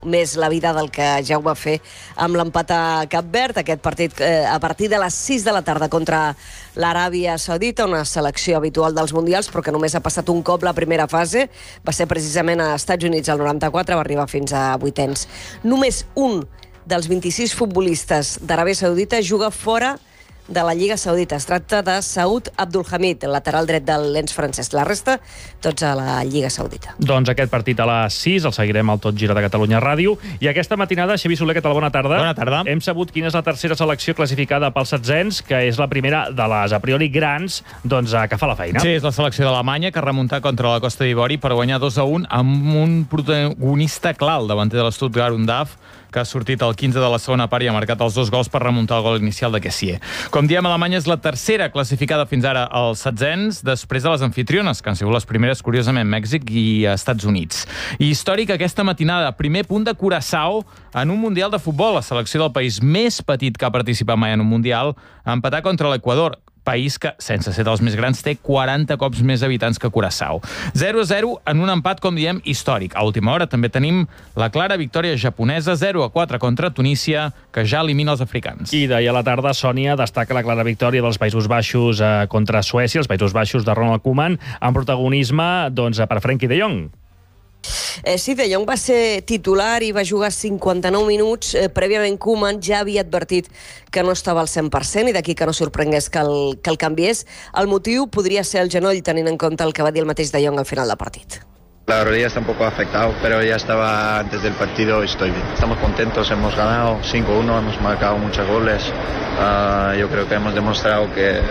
més la vida del que ja ho va fer amb l'empat a Cap Verd, aquest partit a partir de les 6 de la tarda contra l'Aràbia Saudita, una selecció habitual dels mundials, però que només ha passat un cop la primera fase, va ser precisament a Estats Units el 94, va arribar fins a vuitens. Només un dels 26 futbolistes d'Aràbia Saudita juga fora de la Lliga Saudita. Es tracta de Saud Abdulhamid, el lateral dret del Lens francès. La resta, tots a la Lliga Saudita. Doncs aquest partit a les 6 el seguirem al Tot Gira de Catalunya Ràdio. I aquesta matinada, Xavi Soler, què tal? Bona tarda. Bona tarda. Hem sabut quina és la tercera selecció classificada pels setzents, que és la primera de les a priori grans, doncs, que fa la feina. Sí, és la selecció d'Alemanya, que ha remuntat contra la Costa d'Ivori per guanyar 2-1 amb un protagonista clar, el davanter de l'Stuttgart, Undaf, que ha sortit al 15 de la segona part i ha marcat els 2 gols per remuntar el gol inicial de Kessié. Com diem, Alemanya és la tercera classificada fins ara als setzents, després de les anfitriones, que han sigut les primeres, curiosament, Mèxic i Estats Units. I històric aquesta matinada, primer punt de Curaçao en un Mundial de Futbol, la selecció del país més petit que ha participat mai en un Mundial, a empatar contra l'Equador, país que, sense ser dels més grans, té 40 cops més habitants que Curaçao. 0-0 en un empat, com diem, històric. A última hora també tenim la clara victòria japonesa, 0-4 contra Tunísia, que ja elimina els africans. I d'ahir a la tarda, Sònia destaca la clara victòria dels Països Baixos contra Suècia, els Països Baixos de Ronald Koeman, amb protagonisme per Frenkie de Jong. Sí, De Jong va ser titular i va jugar 59 minuts. Prèviament Koeman ja havia advertit que no estava al 100% i d'aquí que no sorprengués que el canviés. El motiu podria ser el genoll, tenint en compte el que va dir el mateix De Jong al final del partit. La rodilla está un poco afectado, pero ya estaba antes del partido y estoy bien. Estamos contentos, hemos ganado 5-1, hemos marcado muchos goles. Yo creo que hemos demostrado que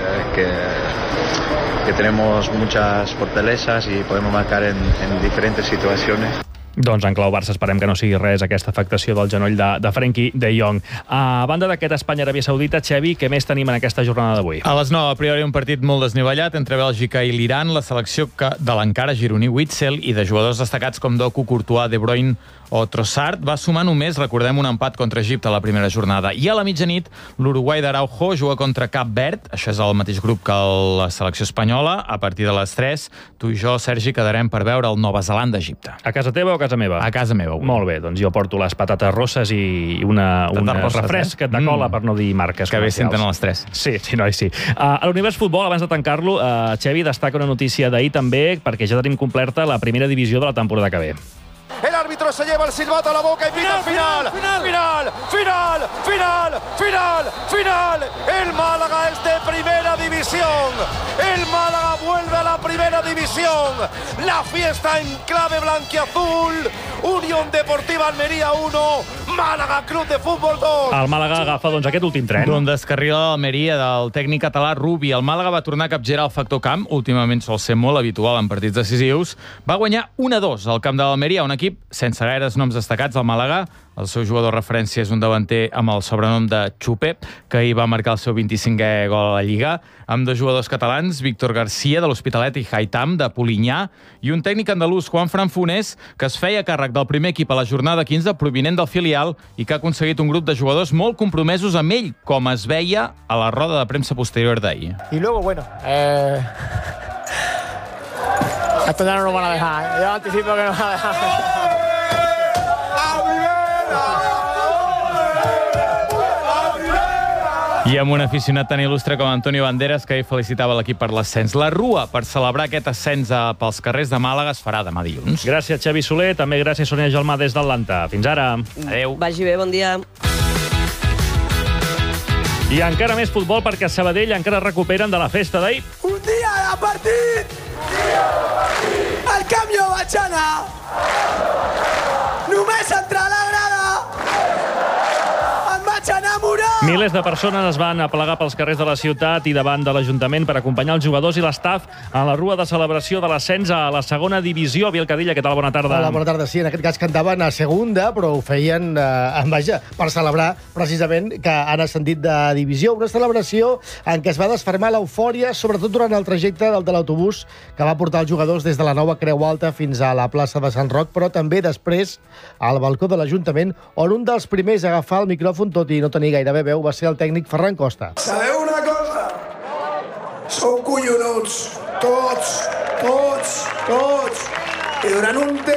tenemos muchas fortalezas y podemos marcar en diferentes situaciones. Doncs en clau Barça esperem que no sigui res aquesta afectació del genoll de Frenkie de Jong. A banda d'aquest Espanya-Aràbia Saudita, Xavi, què més tenim en aquesta jornada d'avui? A les 9, a priori, un partit molt desnivellat entre Bèlgica i l'Iran, la selecció de l'encara gironí Witzel i de jugadors destacats com Doku, Courtois, De Bruyne o Trossard va sumar només, recordem, un empat contra Egipte a la primera jornada. I a la mitjanit, l'Uruguai d'Araujo juga contra Cap Verd, això és el mateix grup que la selecció espanyola. A partir de les 3, tu i jo, Sergi, quedarem per veure el Nova Zelanda-Egipte. A casa teva o a casa meva? A casa meva. Molt bé, doncs jo porto les patates rosses i un refresc de cola, per no dir marques. Que bé senten a les 3. Sí, noi, sí. A l'Univers Futbol, abans de tancar-lo, Xavi destaca una notícia d'ahir també, perquè ja tenim completa la primera divisió de la temporada que ve. El árbitro se lleva el silbato a la boca y pita final. El Málaga es de primera división. El Málaga vuelve a la primera división. La fiesta en clave blanquiazul. Unión Deportiva Almería 1, Málaga Club de Futbol 2. El Màlaga agafa doncs aquest últim tren. D'on descarrila l'Almeria del tècnic català Rubi. El Màlaga va tornar a capgirar el factor camp, últimament sol ser molt habitual en partits decisius. Va guanyar 1-2 al camp de l'Almeria, un equip sense gaires noms destacats. El Màlaga, el seu jugador de referència és un davanter amb el sobrenom de Xupe, que hi va marcar el seu 25è gol a la Lliga, amb dos jugadors catalans, Víctor García, de l'Hospitalet, i Haitam, de Polinyà, i un tècnic andalús, Juan Fran Funes, que es feia càrrec del primer equip a la jornada 15, provinent del filial, i que ha aconseguit un grup de jugadors molt compromesos amb ell, com es veia a la roda de premsa posterior d'ahir. Y luego, bueno, esto ya no nos van a dejar. Yo anticipo que nos van a dejar. I amb un aficionat tan il·lustre com Antonio Banderas, que hi felicitava l'equip per l'ascens. La rua per celebrar aquest ascens pels carrers de Màlaga es farà demà dilluns. Gràcies, Xavi Soler. També gràcies, Sònia Gelmà, des d'Atlanta. Fins ara. Adéu. Vagi bé, bon dia. I encara més futbol, perquè a Sabadell encara recuperen de la festa d'ahir. Un dia de partit! El canvi Batxana! Només entrar a la grada! En vaig enamorar! Milers de persones es van aplegar pels carrers de la ciutat i davant de l'Ajuntament per acompanyar els jugadors i l'estaf a la rua de celebració de l'ascens a la segona divisió. Biel Cadilla, què tal? Bona tarda. Hola, bona tarda. Sí, en aquest cas cantaven a segunda, però ho feien per celebrar precisament que han ascendit de divisió. Una celebració en què es va desfermar l'eufòria, sobretot durant el trajecte de l'autobús que va portar els jugadors des de la nova Creu Alta fins a la plaça de Sant Roc, però també després al balcó de l'Ajuntament, on un dels primers a agafar el micròfon, tot i no tenir gairebé veu, va ser el tècnic Ferran Costa. Sabeu una cosa? Sou collonuts. Tots. I durant un temps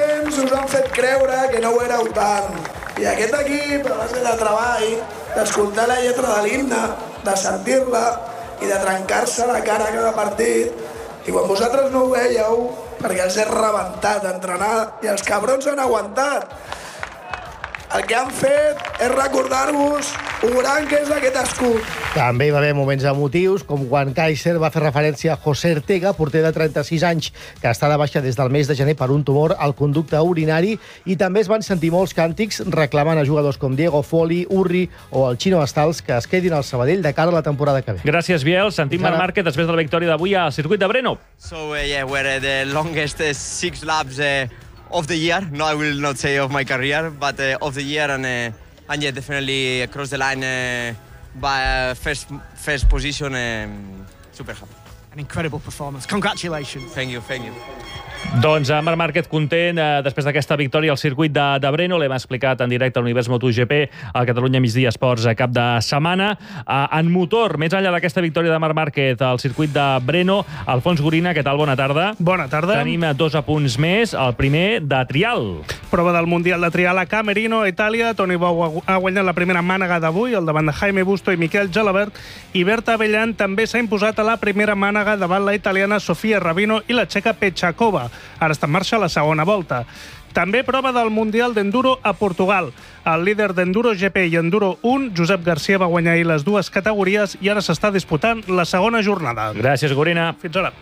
us han fet creure que no ho éreu tant. I aquest equip, a base de treball, d'escoltar la lletra de l'himne, de sentir-la i de trencar-se la cara a cada partit, i quan vosaltres no ho veieu, perquè els he rebentat a entrenar i els cabrons han aguantat. El que han fet és recordar-vos un gran que és aquest escut. També hi va haver moments emotius, com quan Kaiser va fer referència a José Ortega, porter de 36 anys, que està de baixa des del mes de gener per un tumor al conducte urinari, i també es van sentir molts càntics reclamant a jugadors com Diego Foli, Urri o el Chino Astals que es quedin al Sabadell de cara a la temporada que ve. Gràcies, Biel. Sentim Marc Márquez després de la victòria d'avui al circuit de Breno. So, we're the longest 6 laps of the year. No, I will not say of my career, but of the year, and yeah, definitely across the line by first position. Super happy. An incredible performance. Congratulations. Thank you. Doncs Marc Márquez content després d'aquesta victòria al circuit de Breno. L'hem explicat en directe a l'Univers MotoGP al Catalunya Migdia Esports cap de setmana. En motor, més enllà d'aquesta victòria de Marc Márquez al circuit de Breno, Alfons Gorina, què tal? Bona tarda. Bona tarda. Tenim 2 apunts més. El primer, de trial. Prova del Mundial de Trial a Camerino, Itàlia. Toni Bou ha guanyat la primera mànega d'avui, al davant de Jaime Busto i Miquel Gelabert, i Berta Avellan també s'ha imposat a la primera mànega davant la italiana Sofia Rabino i la txeca Pechakova. Ara està en marxa la segona volta. També prova del Mundial d'Enduro a Portugal. El líder d'Enduro GP i Enduro 1, Josep Garcia, va guanyar ahir les dues categories i ara s'està disputant la segona jornada. Gràcies, Gorina. Fins ara.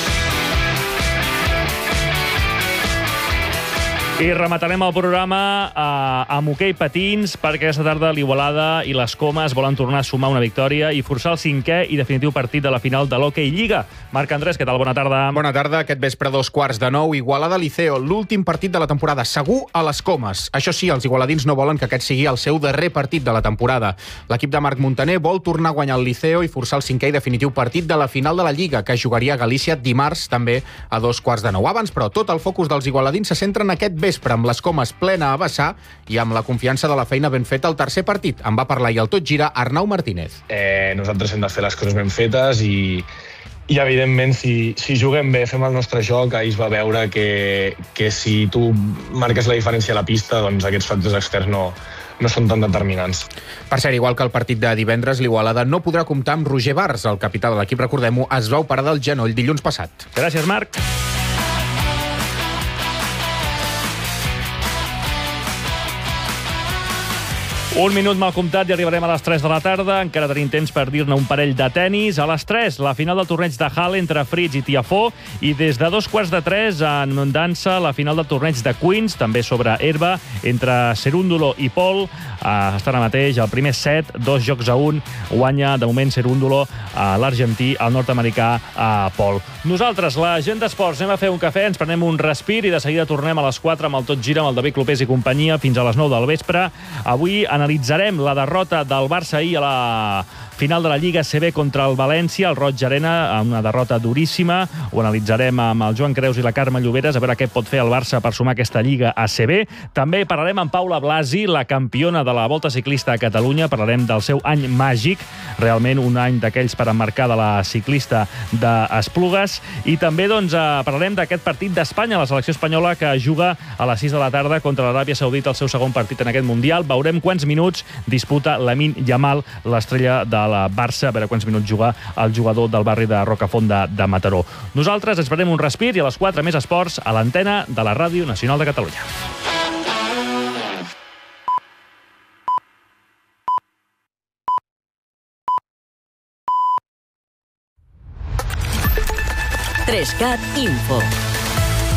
I rematarem el programa amb hoquei patins, perquè aquesta tarda l'Igualada i les Comes volen tornar a sumar una victòria i forçar el 5è i definitiu partit de la final de l'Hockey Lliga. Marc Andrés, què tal? Bona tarda. Bona tarda. Aquest vespre 2:15, Igualada-Liceo, l'últim partit de la temporada, segur a les Comes. Això sí, els igualadins no volen que aquest sigui el seu darrer partit de la temporada. L'equip de Marc Montaner vol tornar a guanyar el Liceo i forçar el 5è i definitiu partit de la final de la Lliga, que jugaria a Galícia dimarts, també a 2:15. Abans, però, tot el focus dels igualadins se centra en aquest vespre, amb les Comes plena a vessar i amb la confiança de la feina ben feta al tercer partit. En va parlar i el tot gira Arnau Martínez. Nosaltres hem de fer les coses ben fetes i evidentment, si juguem bé, fem el nostre joc, ahir es va veure que si tu marques la diferència a la pista, doncs aquests factors externs no són tan determinants. Per cert, igual que el partit de divendres, l'Igualada no podrà comptar amb Roger Bars. El capità de l'equip, recordem-ho, es va operar del genoll dilluns passat. Gràcies, Marc. Un minut mal comptat i arribarem a les 3 de la tarda. Encara tenim temps per dir-ne un parell de tennis. A les 3, la final del torneig de Halle entre Fritz i Tiafoe. I des de 2:15, en dansa, la final del torneig de Queens, també sobre herba, entre Cerúndolo i Pol. Està ara mateix el primer set, 2-1. Guanya, de moment, Cerúndolo, l'argentí, el nord-americà, Pol. Nosaltres, la gent d'esports, anem a fer un cafè, ens prenem un respir i de seguida tornem a les 4 amb el Tot Gira, amb el David Clopés i companyia, fins a les 9 del vespre. Avui analitzarem la derrota del Barça ahir a la final de la Lliga ACB contra el València, el Roig Arena, una derrota duríssima. Ho analitzarem amb el Joan Creus i la Carme Lloberes, a veure què pot fer el Barça per sumar aquesta Lliga ACB. També parlarem amb Paula Blasi, la campiona de la Volta Ciclista a Catalunya. Parlarem del seu any màgic, realment un any d'aquells per emmarcar de la ciclista d'Esplugues. I també parlarem d'aquest partit d'Espanya, la selecció espanyola que juga a les 6 de la tarda contra l'Aràbia Saudita, el seu segon partit en aquest Mundial. Veurem quants minuts disputa Lamine Yamal, l'estrella de la Barça, a veure quants minuts juga el jugador del barri de Rocafont de Mataró. Nosaltres ens prenem un respir i a les 4 més esports a l'antena de la Ràdio Nacional de Catalunya. Trescat Info.